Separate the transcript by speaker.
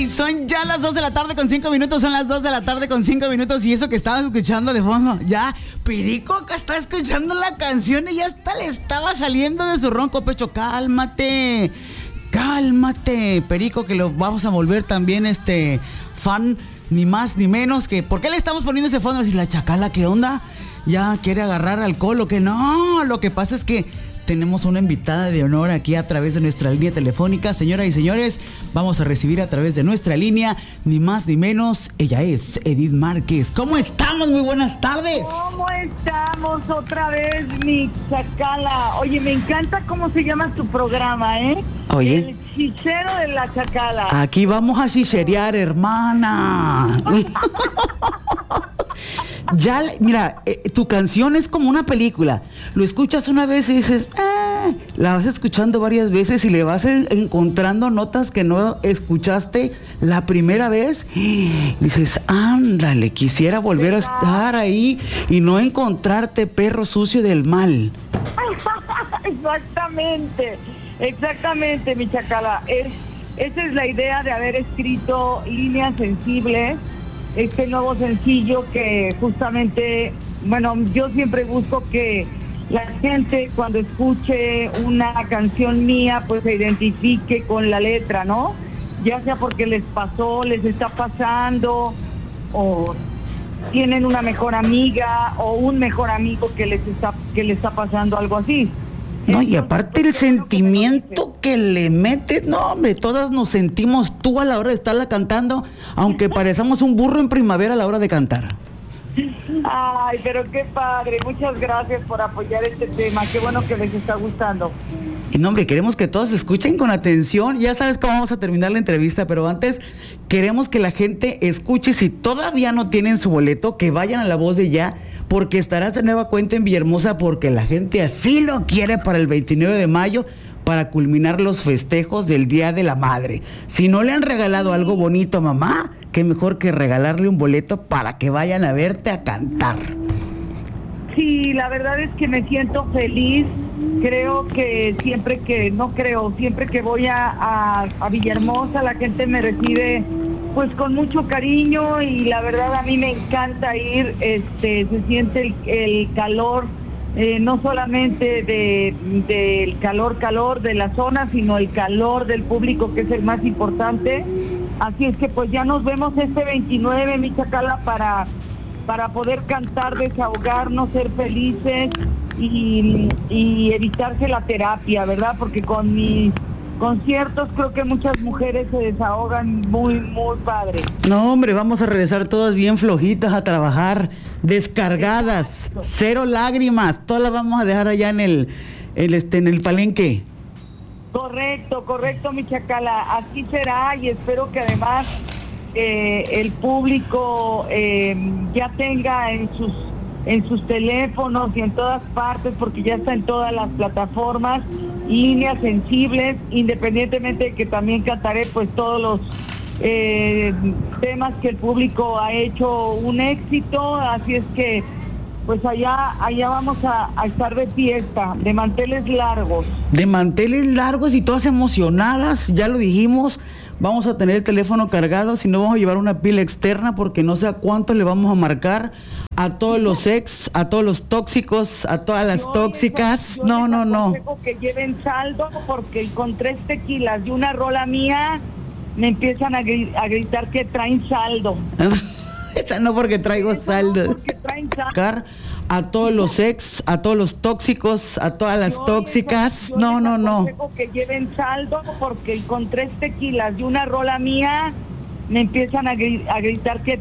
Speaker 1: Y son ya las 2 de la tarde con 5 minutos. Son las 2 de la tarde con 5 minutos. Y eso que estabas escuchando de fondo, ya Perico acá está escuchando la canción y ya hasta le estaba saliendo de su ronco pecho. Cálmate, Perico, que lo vamos a volver también fan, ni más ni menos que. ¿Por qué le estamos poniendo ese fondo? Decir, la Chacala, ¿qué onda? ¿Ya quiere agarrar alcohol o qué? No, lo que pasa es que tenemos una invitada de honor aquí a través de nuestra línea telefónica. Señoras y señores, vamos a recibir a través de nuestra línea, ni más ni menos, ella es Edith Márquez. ¿Cómo estamos? Muy buenas tardes.
Speaker 2: ¿Cómo estamos otra vez, mi Chacala? Oye, me encanta cómo se llama tu programa, ¿eh?
Speaker 1: Oye.
Speaker 2: El chichero de la Chacala.
Speaker 1: Aquí vamos a chicherear, hermana. Ya, mira, tu canción es como una película. Lo escuchas una vez y dices, la vas escuchando varias veces y le vas encontrando notas que no escuchaste la primera vez. Dices, ándale, quisiera volver a estar ahí y no encontrarte, perro sucio del mal.
Speaker 2: Exactamente, mi Chacala. Esa es la idea de haber escrito Líneas Sensibles, este nuevo sencillo que justamente, bueno, yo siempre busco que la gente cuando escuche una canción mía pues se identifique con la letra, ¿no? Ya sea porque les pasó, les está pasando, o tienen una mejor amiga o un mejor amigo que le está pasando algo así.
Speaker 1: No, y aparte el sentimiento que le metes, no, hombre, todas nos sentimos tú a la hora de estarla cantando, aunque parecamos un burro en primavera a la hora de cantar.
Speaker 2: Ay, pero qué padre, muchas gracias por apoyar este tema, qué bueno que les está gustando.
Speaker 1: Y no, hombre, queremos que todos escuchen con atención. Ya sabes cómo vamos a terminar la entrevista, pero antes queremos que la gente escuche. Si todavía no tienen su boleto, que vayan a La Voz de Ya, porque estarás de nueva cuenta en Villahermosa, porque la gente así lo quiere para el 29 de mayo, para culminar los festejos del Día de la Madre. Si no le han regalado algo bonito a mamá, qué mejor que regalarle un boleto para que vayan a verte a cantar.
Speaker 2: Sí, la verdad es que me siento feliz. Creo que siempre que voy a Villahermosa, la gente me recibe pues con mucho cariño y la verdad a mí me encanta ir, se siente el calor, no solamente del calor de la zona, sino el calor del público, que es el más importante. Así es que pues ya nos vemos este 29, mi Chacala, para poder cantar, desahogarnos, ser felices y evitarse la terapia, ¿verdad? Porque con mis conciertos creo que muchas mujeres se desahogan muy, muy padre.
Speaker 1: No, hombre, vamos a regresar todas bien flojitas a trabajar, descargadas, cero lágrimas, todas las vamos a dejar allá en el palenque.
Speaker 2: Correcto, mi Chacala, así será, y espero que además el público ya tenga en sus teléfonos y en todas partes, porque ya está en todas las plataformas, Líneas Sensibles, independientemente de que también cantaré pues todos los temas que el público ha hecho un éxito. Así es que pues allá vamos a estar de fiesta, de manteles largos. De manteles largos
Speaker 1: y todas emocionadas, ya lo dijimos. Vamos a tener el teléfono cargado, si no vamos a llevar una pila externa, porque no sé a cuánto le vamos a marcar a todos los ex, a todos los tóxicos, a todas las tóxicas. No.
Speaker 2: Aconsejo que lleven saldo, porque con 3 tequilas y una rola mía me empiezan a gritar que traen saldo.
Speaker 1: Esa no, porque traigo saldo.
Speaker 2: Porque traen saldo.
Speaker 1: A todos los ex, a todos los tóxicos, a todas las tóxicas. No.
Speaker 2: Aconsejo que lleven saldo, porque con 3 tequilas y una rola mía me empiezan a gritar que